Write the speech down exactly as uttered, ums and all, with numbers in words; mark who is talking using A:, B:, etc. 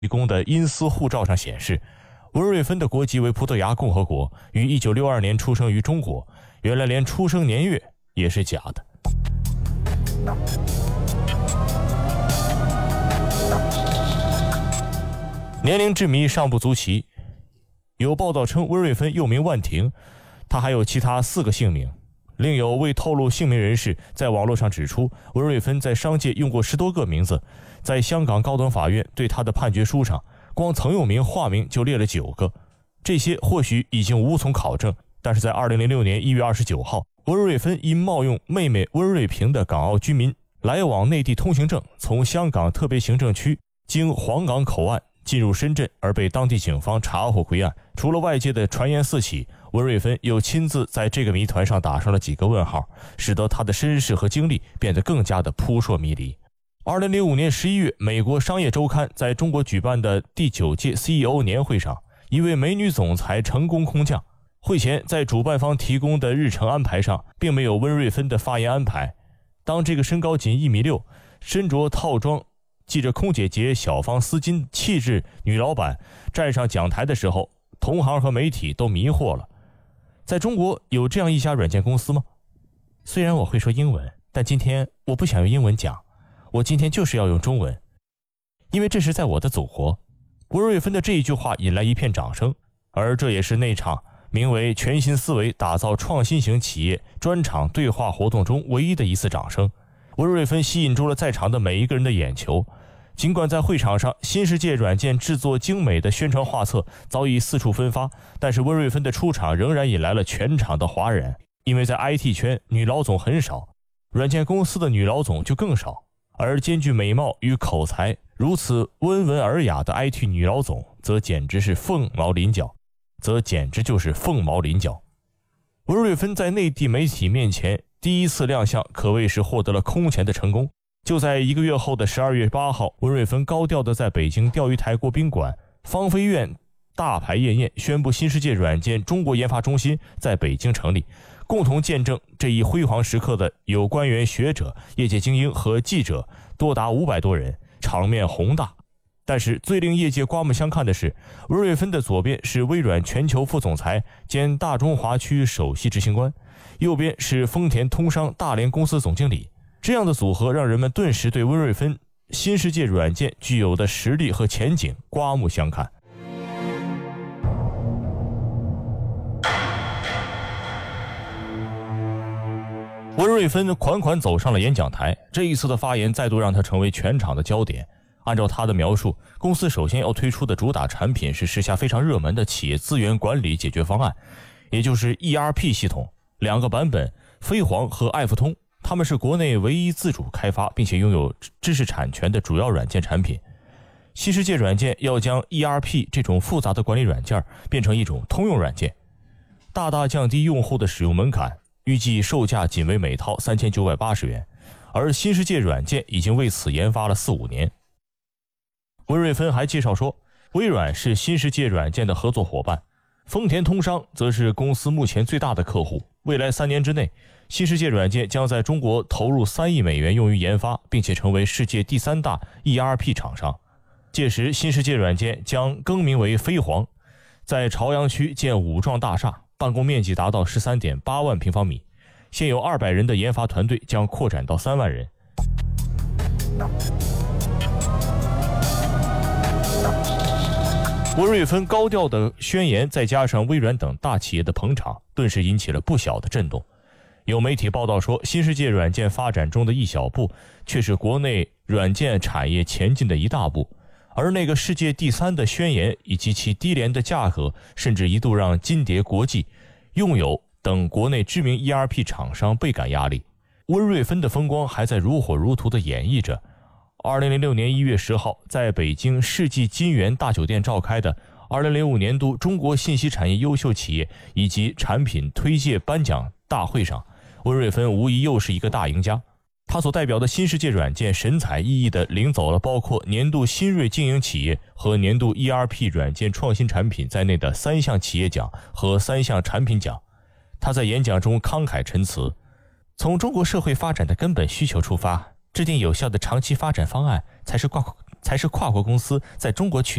A: 提供的因私护照上显示，温瑞芬的国籍为葡萄牙共和国，于一九六二年出生于中国。原来连出生年月也是假的。年龄之谜尚不足奇，有报道称温瑞芬又名万婷，她还有其他四个姓名。另有未透露姓名人士在网络上指出，温瑞芬在商界用过十多个名字，在香港高等法院对她的判决书上，光曾用名化名就列了九个。这些或许已经无从考证，但是在二零零六年一月二十九号，温瑞芬因冒用妹妹温瑞平的港澳居民来往内地通行证，从香港特别行政区经黄港口岸进入深圳，而被当地警方查获归案。除了外界的传言四起，温瑞芬又亲自在这个谜团上打上了几个问号，使得他的身世和经历变得更加的扑朔迷离。二零零五年十一月，美国商业周刊在中国举办的第九届 C E O 年会上，一位美女总裁成功空降。会前在主办方提供的日程安排上，并没有温瑞芬的发言安排。当这个身高仅一米六、身着套装、系着空姐节小方丝巾气质女老板站上讲台的时候，同行和媒体都迷惑了。在中国有这样一家软件公司吗？虽然我会说英文，但今天我不想用英文讲，我今天就是要用中文，因为这是在我的祖国。温瑞芬的这一句话引来一片掌声，而这也是那场名为全新思维打造创新型企业专场对话活动中唯一的一次掌声。温瑞芬吸引住了在场的每一个人的眼球。尽管在会场上新世界软件制作精美的宣传画册早已四处分发，但是温瑞芬的出场仍然引来了全场的哗然。因为在 I T 圈女老总很少，软件公司的女老总就更少，而兼具美貌与口才如此温文尔雅的 I T 女老总则简直是凤毛麟角则简直就是凤毛麟角。温瑞芬在内地媒体面前第一次亮相，可谓是获得了空前的成功。就在一个月后的十二月八号，温瑞芬高调地在北京钓鱼台国宾馆芳菲苑大排宴宴，宣布新世界软件中国研发中心在北京成立。共同见证这一辉煌时刻的有官员、学者、业界精英和记者多达五百多人，场面宏大。但是最令业界刮目相看的是，温瑞芬的左边是微软全球副总裁兼大中华区首席执行官，右边是丰田通商大连公司总经理。这样的组合让人们顿时对温瑞芬新世界软件具有的实力和前景刮目相看。温瑞芬款款走上了演讲台，这一次的发言再度让他成为全场的焦点。按照他的描述，公司首先要推出的主打产品是时下非常热门的企业资源管理解决方案，也就是 E R P 系统，两个版本，飞黄和爱富通，他们是国内唯一自主开发并且拥有知识产权的主要软件产品。新世界软件要将 E R P 这种复杂的管理软件变成一种通用软件，大大降低用户的使用门槛，预计售价仅为每套三千九百八十元，而新世界软件已经为此研发了四五年。温瑞芬还介绍说，微软是新世界软件的合作伙伴，丰田通商则是公司目前最大的客户。未来三年之内，新世界软件将在中国投入三亿美元用于研发，并且成为世界第三大 E R P 厂商。届时，新世界软件将更名为飞黄，在朝阳区建五幢大厦，办公面积达到 十三点八万平方米，现有二百人的研发团队将扩展到三万人。温瑞芬高调的宣言，再加上微软等大企业的捧场，顿时引起了不小的震动。有媒体报道说，新世界软件发展中的一小步，却是国内软件产业前进的一大步。而那个世界第三的宣言以及其低廉的价格，甚至一度让金蝶国际、用友等国内知名 E R P 厂商倍感压力。温瑞芬的风光还在如火如荼地演绎着。二零零六年一月十号，在北京世纪金源大酒店召开的二零零五年度中国信息产业优秀企业以及产品推介颁奖大会上，温瑞芬无疑又是一个大赢家。他所代表的新世界软件神采奕奕地领走了包括年度新锐经营企业和年度 E R P 软件创新产品在内的三项企业奖和三项产品奖。他在演讲中慷慨陈词，从中国社会发展的根本需求出发，制定有效的长期发展方案才是贯才是跨国公司在中国取